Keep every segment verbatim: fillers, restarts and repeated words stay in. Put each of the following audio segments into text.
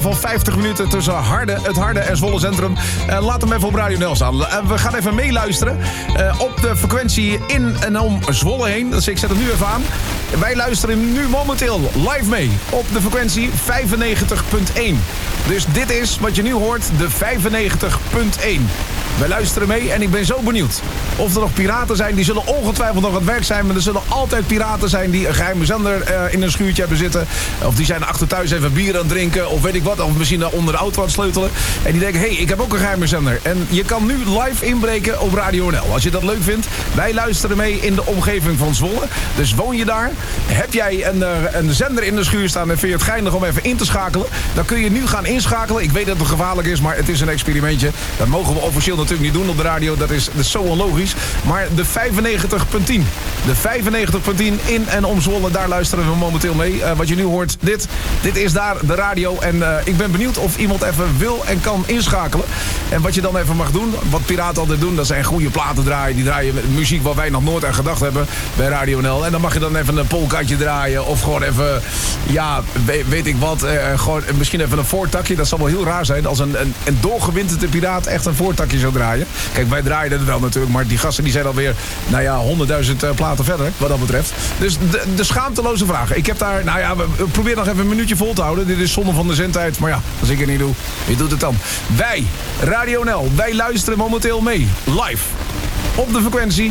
van vijftig minuten tussen Harde, het Harde en Zwolle Centrum. Uh, laat hem even op Radio Nel staan. Uh, we gaan even meeluisteren uh, op de frequentie in en om Zwolle heen. Dus ik zet hem nu even aan. Wij luisteren nu momenteel live mee op de frequentie vijfennegentig punt één. Dus dit is wat je nu hoort, de vijfennegentig punt één. Wij luisteren mee en ik ben zo benieuwd of er nog piraten zijn. Die zullen ongetwijfeld nog aan het werk zijn. Maar er zullen altijd piraten zijn die een geheime zender uh, in een schuurtje hebben zitten. Of die zijn achter thuis even bier aan het drinken. Of weet ik wat. Of misschien onder de auto aan het sleutelen. En die denken, hé, hey, ik heb ook een geheime zender. En je kan nu live inbreken op Radio N L. Als je dat leuk vindt. Wij luisteren mee in de omgeving van Zwolle. Dus woon je daar. Heb jij een, uh, een zender in de schuur staan en vind je het geinig om even in te schakelen. Dan kun je nu gaan inschakelen. Ik weet dat het gevaarlijk is, maar het is een experimentje. Dat mogen we officieel natuurlijk niet doen op de radio. Dat is, dat is zo onlogisch. Maar de vijfennegentig punt tien. De vijfennegentig punt tien in en om Zwolle. Daar luisteren we momenteel mee. Uh, wat je nu hoort, dit, dit is daar de radio. En uh, ik ben benieuwd of iemand even wil en kan inschakelen. En wat je dan even mag doen, wat piraten altijd doen, dat zijn goede platen draaien. Die draaien muziek waar wij nog nooit aan gedacht hebben bij Radio N L. En dan mag je dan even een polkaatje draaien. Of gewoon even, ja, weet, weet ik wat. Uh, gewoon misschien even een voortakje. Dat zal wel heel raar zijn als een, een, een doorgewinterde piraat echt een voortakje zou draaien. Kijk, wij draaien het wel natuurlijk, maar die gasten die zijn alweer, nou ja, honderdduizend uh, platen verder, wat dat betreft. Dus de, de schaamteloze vragen. Ik heb daar, nou ja, we proberen nog even een minuutje vol te houden. Dit is zonde van de zendtijd, maar ja, als ik het niet doe, wie doet het dan? Wij, Radio N L, wij luisteren momenteel mee, live, op de frequentie,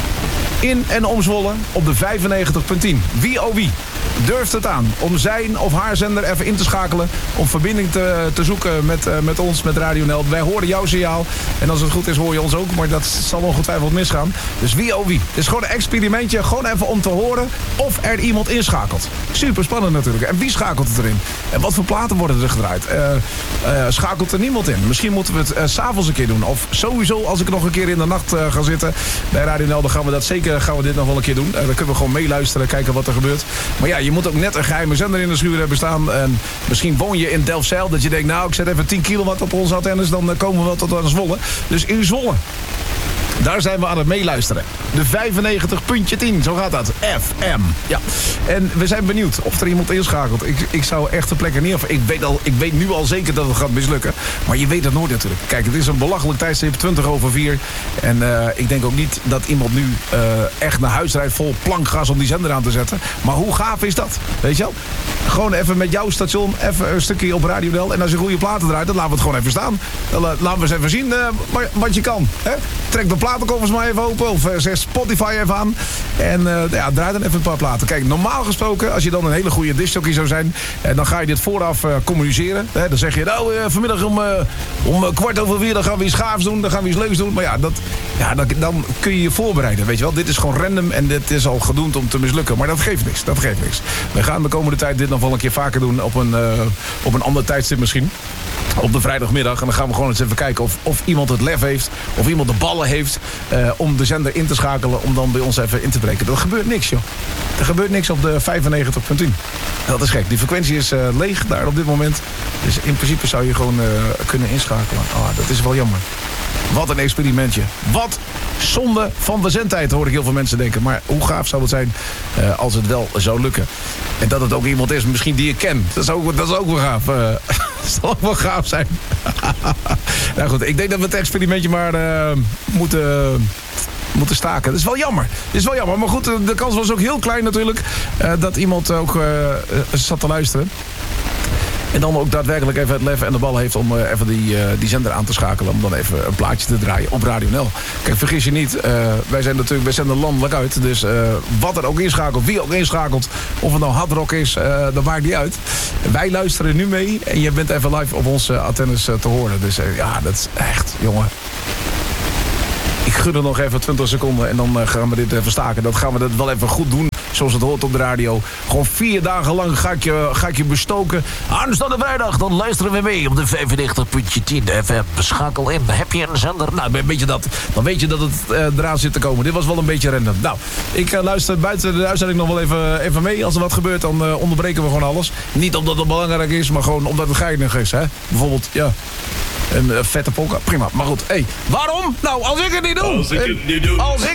in en om Zwolle, op de vijfennegentig punt tien. Wie oh wie durft het aan om zijn of haar zender even in te schakelen, om verbinding te, te zoeken met, uh, met ons, met Radio N L. Wij horen jouw signaal en als het goed is hoor je ons ook, maar dat zal ongetwijfeld misgaan. Dus wie oh wie. Het is gewoon een experimentje, gewoon even om te horen of er iemand inschakelt. Super spannend natuurlijk. En wie schakelt het erin? En wat voor platen worden er gedraaid? Uh, uh, schakelt er niemand in? Misschien moeten we het uh, 's avonds een keer doen. Of sowieso als ik nog een keer in de nacht uh, ga zitten bij Radio N L, dan gaan we dat zeker, gaan we dit nog wel een keer doen. Uh, dan kunnen we gewoon meeluisteren, kijken wat er gebeurt. Maar ja, je moet ook net een geheime zender in de schuur hebben staan. En misschien woon je in Delfzijl, dat je denkt, nou, ik zet even tien kilowatt op onze antennes, dan komen we wel tot aan Zwolle. Dus in Zwolle, daar zijn we aan het meeluisteren. De vijfennegentig punt tien, zo gaat dat. F M. Ja. En we zijn benieuwd of er iemand inschakelt. Ik, ik zou echt de plekken niet af. Ik weet, al, ik weet nu al zeker dat het gaat mislukken. Maar je weet het nooit natuurlijk. Kijk, het is een belachelijk tijdstip, twintig over vier. En uh, ik denk ook niet dat iemand nu uh, echt naar huis rijdt vol plankgas om die zender aan te zetten. Maar hoe gaaf is dat? Weet je wel? Gewoon even met jouw station, even een stukje op Radio N L. En als je goede platen draait, dan laten we het gewoon even staan. Dan uh, laten we eens even zien uh, wat je kan. Hè? Trek de platenkoffers maar even open. Of uh, zet Spotify even aan. En uh, ja, draai dan even een paar platen. Kijk, normaal gesproken, als je dan een hele goede discjockey zou zijn, uh, dan ga je dit vooraf uh, communiceren. Hè? Dan zeg je, nou, uh, vanmiddag om, uh, om uh, kwart over vier, dan gaan we iets gaafs doen. Dan gaan we iets leuks doen. Maar ja, dat, ja dan, dan kun je je voorbereiden. Weet je wel, dit is gewoon random en dit is al gedoemd om te mislukken. Maar dat geeft niks. Dat geeft niks. We gaan de komende tijd dit nog wel een keer vaker doen op een, uh, op een ander tijdstip misschien. Op de vrijdagmiddag. En dan gaan we gewoon eens even kijken of, of iemand het lef heeft. Of iemand de ballen heeft uh, om de zender in te schakelen. Om dan bij ons even in te breken. Er gebeurt niks, joh. Er gebeurt niks op de vijfennegentig punt tien. Dat is gek. Die frequentie is uh, leeg daar op dit moment. Dus in principe zou je gewoon uh, kunnen inschakelen. Oh, dat is wel jammer. Wat een experimentje. Wat zonde van de zendtijd, hoor ik heel veel mensen denken. Maar hoe gaaf zou het zijn uh, als het wel zou lukken. En dat het ook iemand is misschien die ik ken. Dat is ook, dat is ook wel gaaf. Uh, dat zal ook wel gaaf zijn. Nou goed, ik denk dat we het experimentje maar uh, moeten... moeten staken. Dat is wel jammer. Dat is wel jammer. Maar goed, de kans was ook heel klein natuurlijk. Uh, dat iemand ook uh, zat te luisteren. En dan ook daadwerkelijk even het lef en de bal heeft om uh, even die, uh, die zender aan te schakelen. Om dan even een plaatje te draaien op Radio N L. Kijk, vergis je niet. Uh, wij zijn natuurlijk, wij zenden landelijk uit. Dus uh, wat er ook inschakelt, wie ook inschakelt. Of het nou hardrock is, uh, dat maakt niet uit. Wij luisteren nu mee. En je bent even live op onze antennes uh, te horen. Dus uh, ja, dat is echt, jongen. Ik gun er nog even twintig seconden en dan uh, gaan we dit even staken. Dat gaan we dat wel even goed doen, zoals het hoort op de radio. Gewoon vier dagen lang ga ik je, ga ik je bestoken. Aanstaande vrijdag, dan luisteren we mee op de vijfennegentig punt tien F M. Schakel in. Heb je een zender? Nou, weet je dat, dan weet je dat het uh, eraan zit te komen. Dit was wel een beetje random. Nou, ik uh, luister buiten de uitzending nog wel even, even mee. Als er wat gebeurt, dan uh, onderbreken we gewoon alles. Niet omdat het belangrijk is, maar gewoon omdat het geinig is. Hè? Bijvoorbeeld, ja... Een uh, vette polka, prima. Maar goed, hé, hey, waarom? Nou, als ik het niet doe. Als ik het niet doe. Als ik